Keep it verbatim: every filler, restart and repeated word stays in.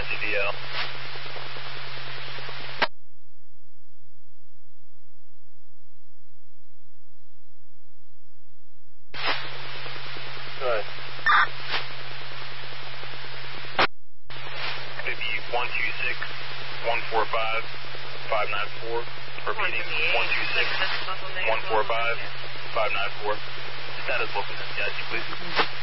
C D L. Good. Maybe one two six, one four five, five nine four. Repeating, one two six, one four five, five nine four. Status local, C I C, please.